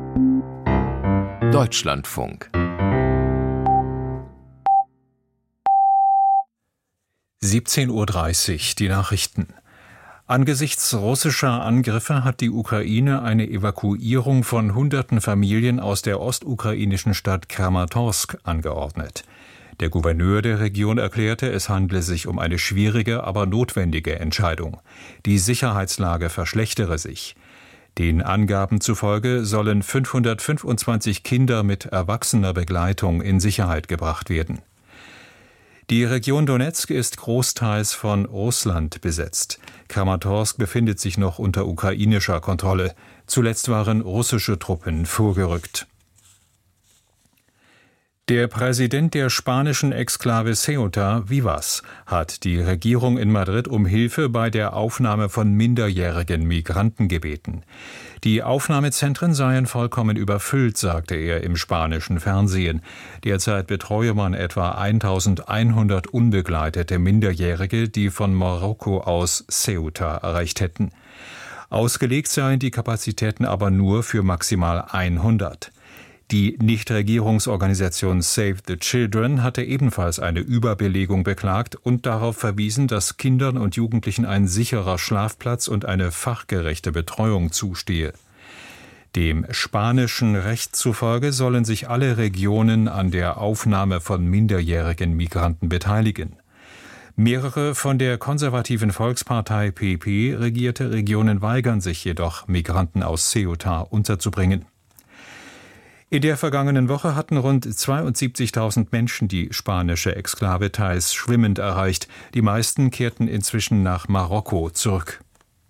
Deutschlandfunk 17:30 Uhr, die Nachrichten. Angesichts russischer Angriffe hat die Ukraine eine Evakuierung von hunderten Familien aus der ostukrainischen Stadt Kramatorsk angeordnet. Der Gouverneur der Region erklärte, es handle sich um eine schwierige, aber notwendige Entscheidung. Die Sicherheitslage verschlechtere sich. Den Angaben zufolge sollen 525 Kinder mit erwachsener Begleitung in Sicherheit gebracht werden. Die Region Donezk ist großteils von Russland besetzt. Kramatorsk befindet sich noch unter ukrainischer Kontrolle. Zuletzt waren russische Truppen vorgerückt. Der Präsident der spanischen Exklave Ceuta, Vivas, hat die Regierung in Madrid um Hilfe bei der Aufnahme von minderjährigen Migranten gebeten. Die Aufnahmezentren seien vollkommen überfüllt, sagte er im spanischen Fernsehen. Derzeit betreue man etwa 1100 unbegleitete Minderjährige, die von Marokko aus Ceuta erreicht hätten. Ausgelegt seien die Kapazitäten aber nur für maximal 100. Die Nichtregierungsorganisation Save the Children hatte ebenfalls eine Überbelegung beklagt und darauf verwiesen, dass Kindern und Jugendlichen ein sicherer Schlafplatz und eine fachgerechte Betreuung zustehe. Dem spanischen Recht zufolge sollen sich alle Regionen an der Aufnahme von minderjährigen Migranten beteiligen. Mehrere von der konservativen Volkspartei PP regierte Regionen weigern sich jedoch, Migranten aus Ceuta unterzubringen. In der vergangenen Woche hatten rund 72.000 Menschen die spanische Exklave teils schwimmend erreicht. Die meisten kehrten inzwischen nach Marokko zurück.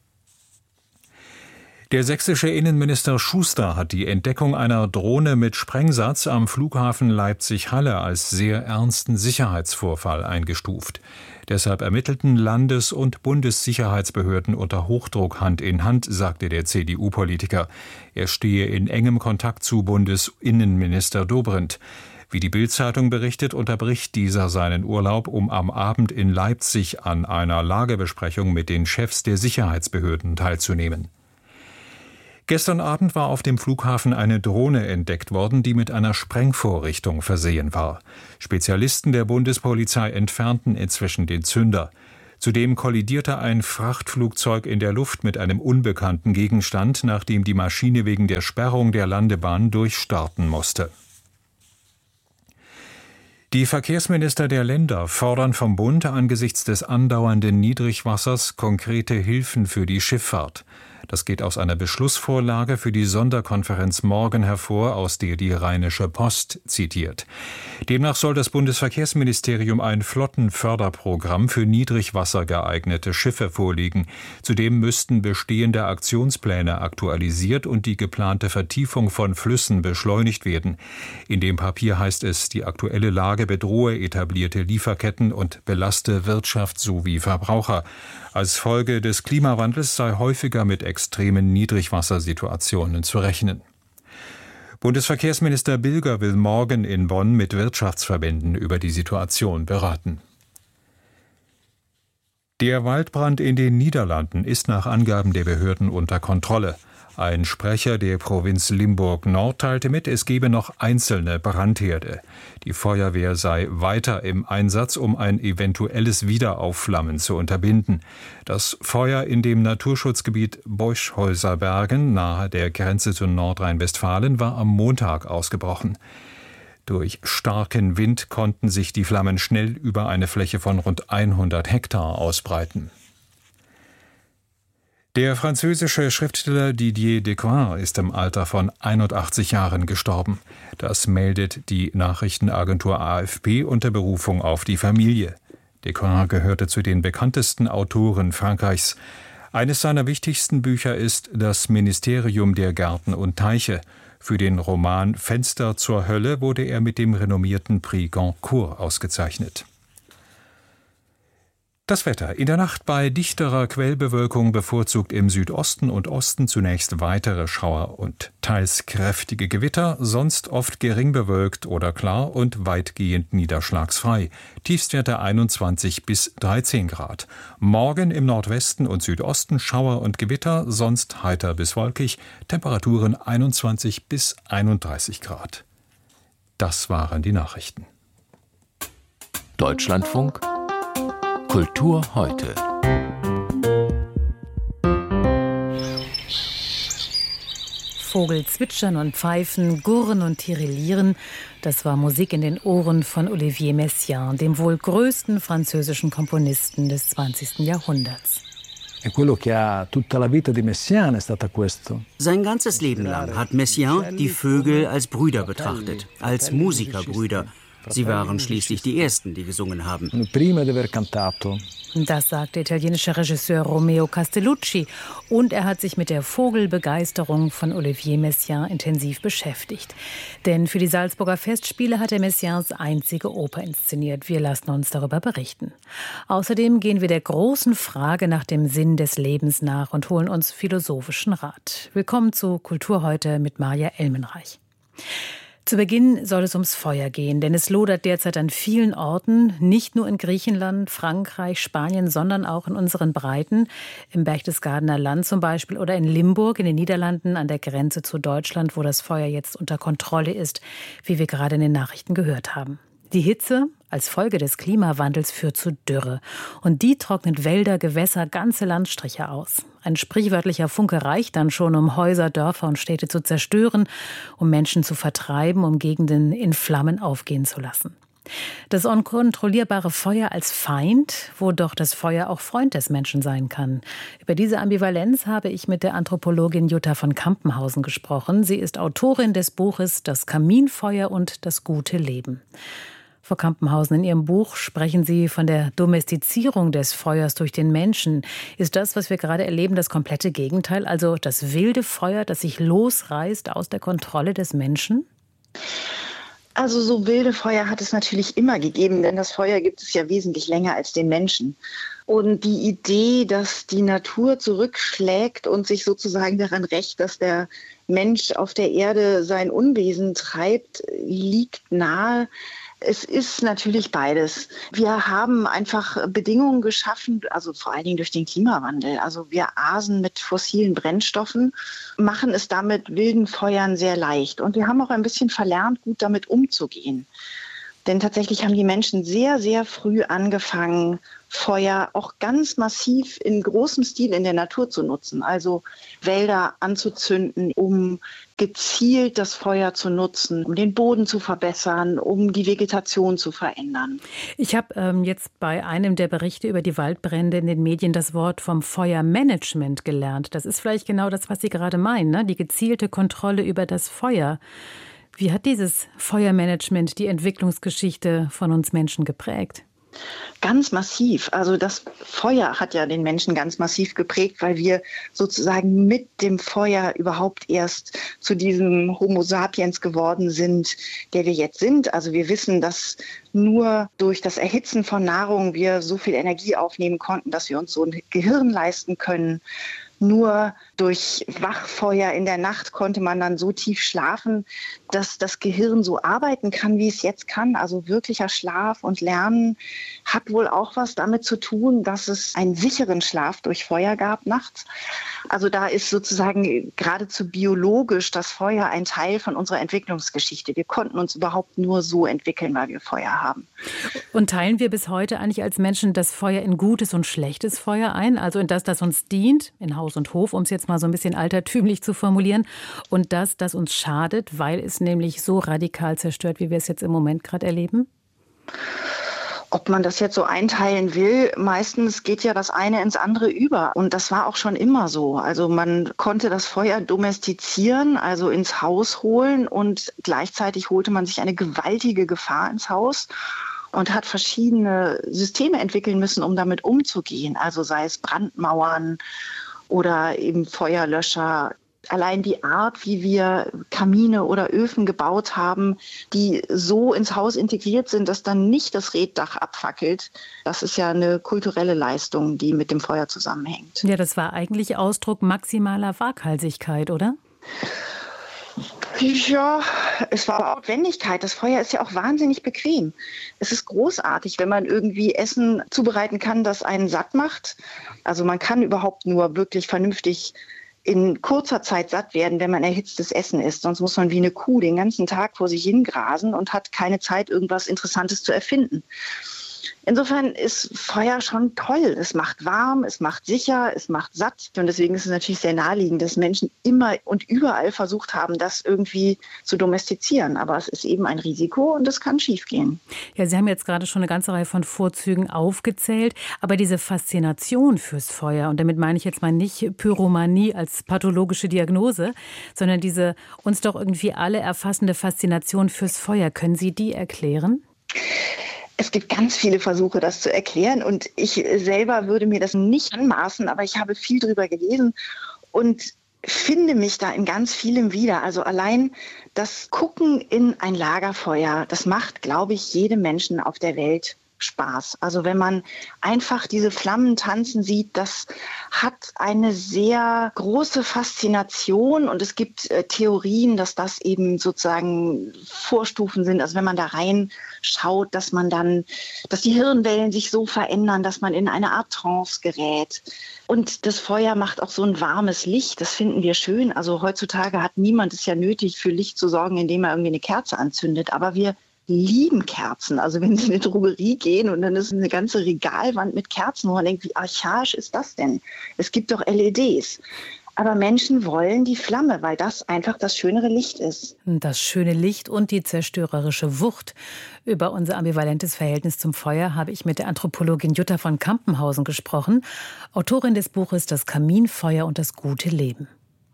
Der sächsische Innenminister Schuster hat die Entdeckung einer Drohne mit Sprengsatz am Flughafen Leipzig-Halle als sehr ernsten Sicherheitsvorfall eingestuft. Deshalb ermittelten Landes- und Bundessicherheitsbehörden unter Hochdruck Hand in Hand, sagte der CDU-Politiker. Er stehe in engem Kontakt zu Bundesinnenminister Dobrindt. Wie die Bild-Zeitung berichtet, unterbricht dieser seinen Urlaub, um am Abend in Leipzig an einer Lagebesprechung mit den Chefs der Sicherheitsbehörden teilzunehmen. Gestern Abend war auf dem Flughafen eine Drohne entdeckt worden, die mit einer Sprengvorrichtung versehen war. Spezialisten der Bundespolizei entfernten inzwischen den Zünder. Zudem kollidierte ein Frachtflugzeug in der Luft mit einem unbekannten Gegenstand, nachdem die Maschine wegen der Sperrung der Landebahn durchstarten musste. Die Verkehrsminister der Länder fordern vom Bund angesichts des andauernden Niedrigwassers konkrete Hilfen für die Schifffahrt. Das geht aus einer Beschlussvorlage für die Sonderkonferenz morgen hervor, aus der die Rheinische Post zitiert. Demnach soll das Bundesverkehrsministerium ein Flottenförderprogramm für Niedrigwasser geeignete Schiffe vorlegen. Zudem müssten bestehende Aktionspläne aktualisiert und die geplante Vertiefung von Flüssen beschleunigt werden. In dem Papier heißt es, die aktuelle Lage bedrohe etablierte Lieferketten und belaste Wirtschaft sowie Verbraucher. Als Folge des Klimawandels sei häufiger mit extremen Niedrigwassersituationen zu rechnen. Bundesverkehrsminister Bilger will morgen in Bonn mit Wirtschaftsverbänden über die Situation beraten. Der Waldbrand in den Niederlanden ist nach Angaben der Behörden unter Kontrolle. Ein Sprecher der Provinz Limburg-Nord teilte mit, es gebe noch einzelne Brandherde. Die Feuerwehr sei weiter im Einsatz, um ein eventuelles Wiederaufflammen zu unterbinden. Das Feuer in dem Naturschutzgebiet Beuschhäuser Bergen nahe der Grenze zu Nordrhein-Westfalen war am Montag ausgebrochen. Durch starken Wind konnten sich die Flammen schnell über eine Fläche von rund 100 Hektar ausbreiten. Der französische Schriftsteller Didier Decoing ist im Alter von 81 Jahren gestorben. Das meldet die Nachrichtenagentur AFP unter Berufung auf die Familie. Decoing gehörte zu den bekanntesten Autoren Frankreichs. Eines seiner wichtigsten Bücher ist Das Ministerium der Gärten und Teiche. Für den Roman Fenster zur Hölle wurde er mit dem renommierten Prix Goncourt ausgezeichnet. Das Wetter. In der Nacht bei dichterer Quellbewölkung bevorzugt im Südosten und Osten zunächst weitere Schauer und teils kräftige Gewitter, sonst oft gering bewölkt oder klar und weitgehend niederschlagsfrei. Tiefstwerte 21 bis 13 Grad. Morgen im Nordwesten und Südosten Schauer und Gewitter, sonst heiter bis wolkig. Temperaturen 21 bis 31 Grad. Das waren die Nachrichten. Deutschlandfunk Kultur heute. Vogel zwitschern und pfeifen, gurren und tirillieren. Das war Musik in den Ohren von Olivier Messiaen, dem wohl größten französischen Komponisten des 20. Jahrhunderts. Sein ganzes Leben lang hat Messiaen die Vögel als Brüder betrachtet, als Musikerbrüder. Sie waren schließlich die Ersten, die gesungen haben. Das sagt der italienische Regisseur Romeo Castellucci. Und er hat sich mit der Vogelbegeisterung von Olivier Messiaen intensiv beschäftigt. Denn für die Salzburger Festspiele hat er Messiaens einzige Oper inszeniert. Wir lassen uns darüber berichten. Außerdem gehen wir der großen Frage nach dem Sinn des Lebens nach und holen uns philosophischen Rat. Willkommen zu Kultur heute mit Maja Elmenreich. Zu Beginn soll es ums Feuer gehen, denn es lodert derzeit an vielen Orten, nicht nur in Griechenland, Frankreich, Spanien, sondern auch in unseren Breiten, im Berchtesgadener Land zum Beispiel oder in Limburg in den Niederlanden an der Grenze zu Deutschland, wo das Feuer jetzt unter Kontrolle ist, wie wir gerade in den Nachrichten gehört haben. Die Hitze als Folge des Klimawandels führt zu Dürre. Und die trocknet Wälder, Gewässer, ganze Landstriche aus. Ein sprichwörtlicher Funke reicht dann schon, um Häuser, Dörfer und Städte zu zerstören, um Menschen zu vertreiben, um Gegenden in Flammen aufgehen zu lassen. Das unkontrollierbare Feuer als Feind, wo doch das Feuer auch Freund des Menschen sein kann. Über diese Ambivalenz habe ich mit der Anthropologin Jutta von Kampenhausen gesprochen. Sie ist Autorin des Buches Das Kaminfeuer und das gute Leben. Frau Kampenhausen, in Ihrem Buch sprechen Sie von der Domestizierung des Feuers durch den Menschen. Ist das, was wir gerade erleben, das komplette Gegenteil? Also das wilde Feuer, das sich losreißt aus der Kontrolle des Menschen? Also so wilde Feuer hat es natürlich immer gegeben, denn das Feuer gibt es ja wesentlich länger als den Menschen. Und die Idee, dass die Natur zurückschlägt und sich sozusagen daran rächt, dass der Mensch auf der Erde sein Unwesen treibt, liegt nahe. Es ist natürlich beides. Wir haben einfach Bedingungen geschaffen, also vor allen Dingen durch den Klimawandel. Also wir asen mit fossilen Brennstoffen, machen es damit wilden Feuern sehr leicht. Und wir haben auch ein bisschen verlernt, gut damit umzugehen. Denn tatsächlich haben die Menschen sehr, sehr früh angefangen, Feuer auch ganz massiv in großem Stil in der Natur zu nutzen. Also Wälder anzuzünden, um gezielt das Feuer zu nutzen, um den Boden zu verbessern, um die Vegetation zu verändern. Ich habe jetzt bei einem der Berichte über die Waldbrände in den Medien das Wort vom Feuermanagement gelernt. Das ist vielleicht genau das, was Sie gerade meinen, ne? Die gezielte Kontrolle über das Feuer. Wie hat dieses Feuermanagement die Entwicklungsgeschichte von uns Menschen geprägt? Ganz massiv. Also das Feuer hat ja den Menschen ganz massiv geprägt, weil wir sozusagen mit dem Feuer überhaupt erst zu diesem Homo sapiens geworden sind, der wir jetzt sind. Also wir wissen, dass nur durch das Erhitzen von Nahrung wir so viel Energie aufnehmen konnten, dass wir uns so ein Gehirn leisten können. Nur durch Wachfeuer in der Nacht konnte man dann so tief schlafen, dass das Gehirn so arbeiten kann, wie es jetzt kann. Also wirklicher Schlaf und Lernen hat wohl auch was damit zu tun, dass es einen sicheren Schlaf durch Feuer gab nachts. Also da ist sozusagen geradezu biologisch das Feuer ein Teil von unserer Entwicklungsgeschichte. Wir konnten uns überhaupt nur so entwickeln, weil wir Feuer haben. Und teilen wir bis heute eigentlich als Menschen das Feuer in gutes und schlechtes Feuer ein? Also in das, das uns dient, in Haus und Hof, um es jetzt mal so ein bisschen altertümlich zu formulieren, und das uns schadet, weil es nämlich so radikal zerstört, wie wir es jetzt im Moment gerade erleben? Ob man das jetzt so einteilen will, meistens geht ja das eine ins andere über. Und das war auch schon immer so. Also man konnte das Feuer domestizieren, also ins Haus holen, und gleichzeitig holte man sich eine gewaltige Gefahr ins Haus und hat verschiedene Systeme entwickeln müssen, um damit umzugehen. Also sei es Brandmauern oder eben Feuerlöscher. Allein die Art, wie wir Kamine oder Öfen gebaut haben, die so ins Haus integriert sind, dass dann nicht das Reetdach abfackelt, das ist ja eine kulturelle Leistung, die mit dem Feuer zusammenhängt. Ja, das war eigentlich Ausdruck maximaler Waghalsigkeit, oder? Ja, es war aber auch Notwendigkeit. Das Feuer ist ja auch wahnsinnig bequem. Es ist großartig, wenn man irgendwie Essen zubereiten kann, das einen satt macht. Also man kann überhaupt nur wirklich vernünftig in kurzer Zeit satt werden, wenn man erhitztes Essen isst. Sonst muss man wie eine Kuh den ganzen Tag vor sich hingrasen und hat keine Zeit, irgendwas Interessantes zu erfinden. Insofern ist Feuer schon toll. Es macht warm, es macht sicher, es macht satt. Und deswegen ist es natürlich sehr naheliegend, dass Menschen immer und überall versucht haben, das irgendwie zu domestizieren. Aber es ist eben ein Risiko und es kann schiefgehen. Ja, Sie haben jetzt gerade schon eine ganze Reihe von Vorzügen aufgezählt. Aber diese Faszination fürs Feuer, und damit meine ich jetzt mal nicht Pyromanie als pathologische Diagnose, sondern diese uns doch irgendwie alle erfassende Faszination fürs Feuer, können Sie die erklären? Es gibt ganz viele Versuche, das zu erklären, und ich selber würde mir das nicht anmaßen, aber ich habe viel drüber gelesen und finde mich da in ganz vielem wieder. Also allein das Gucken in ein Lagerfeuer, das macht, glaube ich, jedem Menschen auf der Welt Spaß. Also wenn man einfach diese Flammen tanzen sieht, das hat eine sehr große Faszination, und es gibt Theorien, dass das eben sozusagen Vorstufen sind. Also wenn man da reinschaut, dass die Hirnwellen sich so verändern, dass man in eine Art Trance gerät. Und das Feuer macht auch so ein warmes Licht, das finden wir schön. Also heutzutage hat niemand es ja nötig, für Licht zu sorgen, indem er irgendwie eine Kerze anzündet. Aber wir lieben Kerzen. Also wenn Sie in eine Drogerie gehen und dann ist eine ganze Regalwand mit Kerzen, wo man denkt, wie archaisch ist das denn? Es gibt doch LEDs. Aber Menschen wollen die Flamme, weil das einfach das schönere Licht ist. Das schöne Licht und die zerstörerische Wucht. Über unser ambivalentes Verhältnis zum Feuer habe ich mit der Anthropologin Jutta von Kampenhausen gesprochen, Autorin des Buches Das Kaminfeuer und das gute Leben.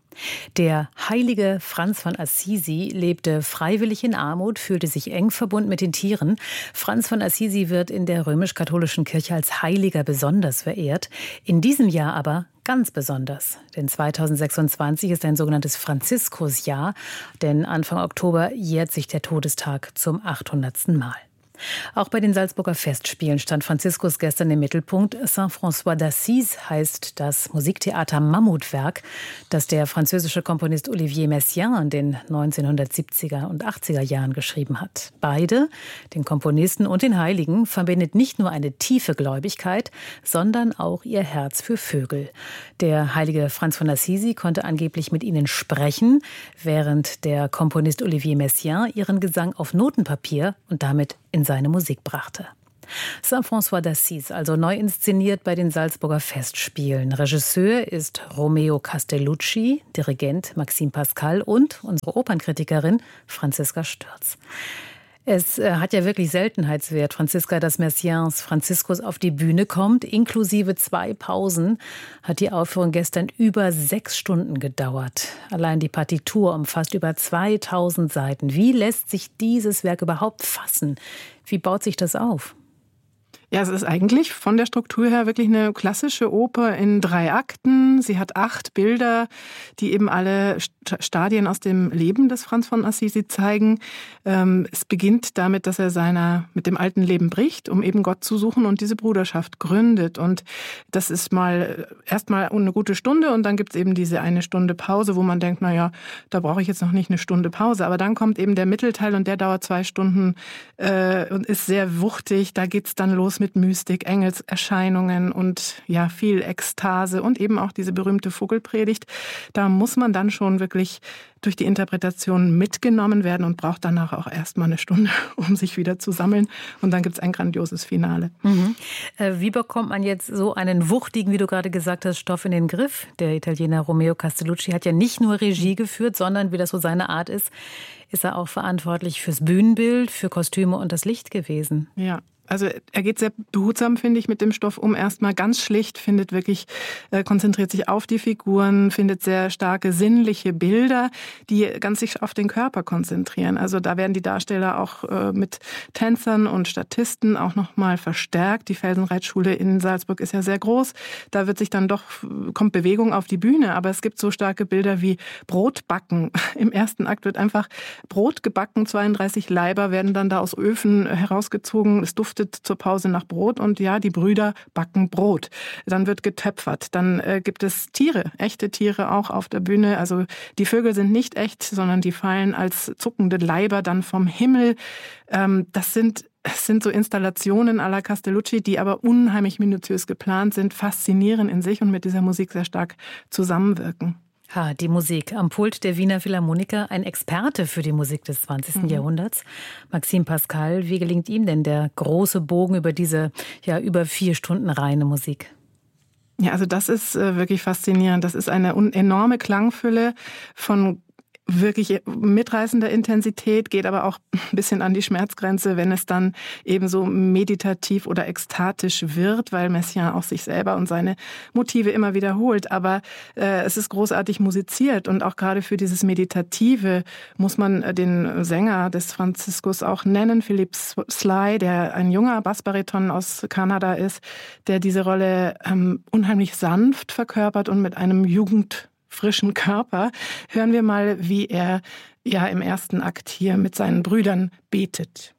Der heilige Franz von Assisi lebte freiwillig in Armut, fühlte sich eng verbunden mit den Tieren. Franz von Assisi wird in der römisch-katholischen Kirche als Heiliger besonders verehrt. In diesem Jahr aber ganz besonders. Denn 2026 ist ein sogenanntes Franziskusjahr, denn Anfang Oktober jährt sich der Todestag zum 800. Mal. Auch bei den Salzburger Festspielen stand Franziskus gestern im Mittelpunkt. Saint-François d'Assise heißt das Musiktheater Mammutwerk, das der französische Komponist Olivier Messiaen in den 1970er und 80er Jahren geschrieben hat. Beide, den Komponisten und den Heiligen, verbindet nicht nur eine tiefe Gläubigkeit, sondern auch ihr Herz für Vögel. Der heilige Franz von Assisi konnte angeblich mit ihnen sprechen, während der Komponist Olivier Messiaen ihren Gesang auf Notenpapier und damit in seine Musik brachte. Saint-François d'Assise, also neu inszeniert bei den Salzburger Festspielen. Regisseur ist Romeo Castellucci, Dirigent Maxime Pascal und unsere Opernkritikerin Franziska Stürz. Es hat ja wirklich Seltenheitswert, Franziska, dass Messiaens Franziskus auf die Bühne kommt. Inklusive 2 Pausen hat die Aufführung gestern über 6 Stunden gedauert. Allein die Partitur umfasst über 2000 Seiten. Wie lässt sich dieses Werk überhaupt fassen? Wie baut sich das auf? Ja, es ist eigentlich von der Struktur her wirklich eine klassische Oper in 3 Akten. Sie hat 8 Bilder, die eben alle Stadien aus dem Leben des Franz von Assisi zeigen. Es beginnt damit, dass er mit dem alten Leben bricht, um eben Gott zu suchen und diese Bruderschaft gründet. Und das ist erstmal eine gute Stunde, und dann gibt es eben diese 1 Stunde Pause, wo man denkt, naja, da brauche ich jetzt noch nicht eine Stunde Pause. Aber dann kommt eben der Mittelteil, und der dauert 2 Stunden und ist sehr wuchtig. Da geht's dann los mit Mystik, Engelserscheinungen und ja, viel Ekstase und eben auch diese berühmte Vogelpredigt. Da muss man dann schon wirklich durch die Interpretation mitgenommen werden und braucht danach auch erstmal 1 Stunde, um sich wieder zu sammeln. Und dann gibt es ein grandioses Finale. Mhm. Wie bekommt man jetzt so einen wuchtigen, wie du gerade gesagt hast, Stoff in den Griff? Der Italiener Romeo Castellucci hat ja nicht nur Regie geführt, sondern, wie das so seine Art ist er auch verantwortlich fürs Bühnenbild, für Kostüme und das Licht gewesen. Ja. Also er geht sehr behutsam, finde ich, mit dem Stoff um. Erstmal ganz schlicht, konzentriert sich auf die Figuren, findet sehr starke sinnliche Bilder, die ganz sich auf den Körper konzentrieren. Also da werden die Darsteller auch mit Tänzern und Statisten auch nochmal verstärkt. Die Felsenreitschule in Salzburg ist ja sehr groß. Da kommt Bewegung auf die Bühne. Aber es gibt so starke Bilder wie Brotbacken. Im ersten Akt wird einfach Brot gebacken. 32 Leiber werden dann da aus Öfen herausgezogen. Es duftet zur Pause nach Brot und ja, die Brüder backen Brot. Dann wird getöpfert. Dann gibt es Tiere, echte Tiere auch auf der Bühne. Also die Vögel sind nicht echt, sondern die fallen als zuckende Leiber dann vom Himmel. Es sind so Installationen à la Castellucci, die aber unheimlich minutiös geplant sind, faszinierend in sich und mit dieser Musik sehr stark zusammenwirken. Die Musik. Am Pult der Wiener Philharmoniker ein Experte für die Musik des 20. Jahrhunderts. Maxime Pascal, wie gelingt ihm denn der große Bogen über diese über 4 Stunden reine Musik? Ja, also das ist wirklich faszinierend. Das ist eine enorme Klangfülle von wirklich mitreißender Intensität, geht aber auch ein bisschen an die Schmerzgrenze, wenn es dann eben so meditativ oder ekstatisch wird, weil Messiaen auch sich selber und seine Motive immer wiederholt. Aber es ist großartig musiziert und auch gerade für dieses Meditative muss man den Sänger des Franziskus auch nennen, Philip Sly, der ein junger Bassbariton aus Kanada ist, der diese Rolle unheimlich sanft verkörpert und mit einem jugendfrischen Körper. Hören wir mal, wie er im ersten Akt hier mit seinen Brüdern betet.